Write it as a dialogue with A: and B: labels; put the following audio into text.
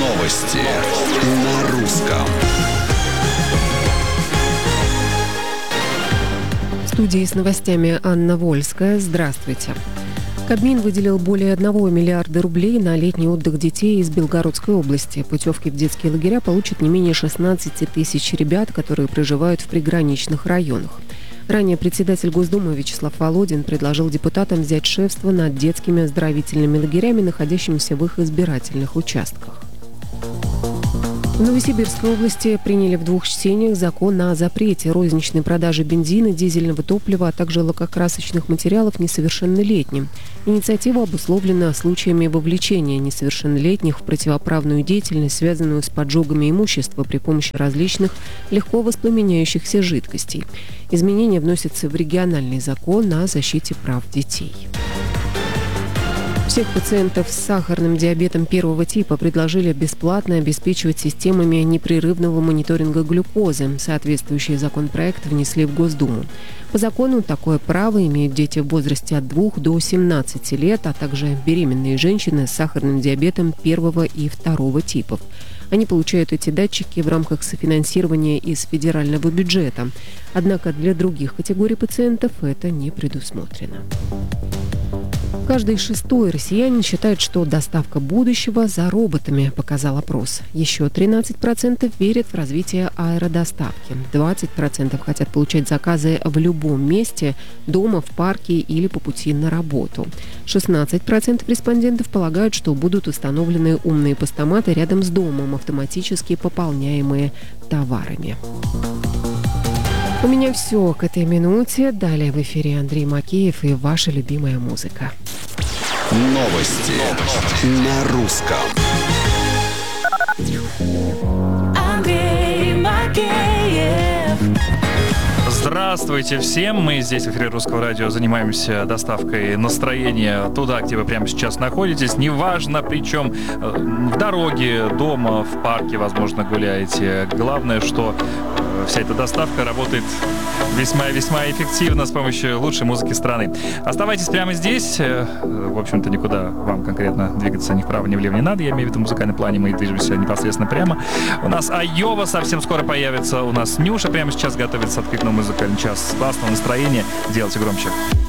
A: Новости на русском.
B: В студии с новостями Анна Вольская. Здравствуйте. Кабмин выделил более 1 миллиарда рублей на летний отдых детей из Белгородской области. Путевки в детские лагеря получат не менее 16 тысяч ребят, которые проживают в приграничных районах. Ранее председатель Госдумы Вячеслав Володин предложил депутатам взять шефство над детскими оздоровительными лагерями, находящимися в их избирательных участках. В Новосибирской области приняли в 2 чтениях закон о запрете розничной продажи бензина, дизельного топлива, а также лакокрасочных материалов несовершеннолетним. Инициатива обусловлена случаями вовлечения несовершеннолетних в противоправную деятельность, связанную с поджогами имущества при помощи различных легко воспламеняющихся жидкостей. Изменения вносятся в региональный закон о защите прав детей. Всех пациентов с сахарным диабетом 1 типа предложили бесплатно обеспечивать системами непрерывного мониторинга глюкозы. Соответствующий законопроект внесли в Госдуму. По закону такое право имеют дети в возрасте от 2 до 17 лет, а также беременные женщины с сахарным диабетом 1 и 2 типов. Они получают эти датчики в рамках софинансирования из федерального бюджета. Однако для других категорий пациентов это не предусмотрено. Каждый 6-й россиянин считает, что доставка будущего за роботами, показал опрос. Еще 13% верят в развитие аэродоставки. 20% хотят получать заказы в любом месте, дома, в парке или по пути на работу. 16% респондентов полагают, что будут установлены умные постаматы рядом с домом, автоматически пополняемые товарами. У меня все к этой минуте. Далее в эфире Андрей Макеев и ваша любимая музыка.
A: Новости на русском.
C: Андрей Макеев.
D: Здравствуйте всем! Мы здесь в эфире Русского радио занимаемся доставкой настроения туда, где вы прямо сейчас находитесь. Неважно, причем в дороге, дома, в парке, возможно, гуляете. Главное, что вся эта доставка работает весьма-весьма эффективно с помощью лучшей музыки страны. Оставайтесь прямо здесь. В общем-то, никуда вам конкретно двигаться ни вправо, ни влево не надо. Я имею в виду в музыкальном плане. Мы движемся непосредственно прямо. У нас Айова совсем скоро появится. У нас Нюша прямо сейчас готовится открыть новый музыкальный час. Классного настроения. Делайте громче.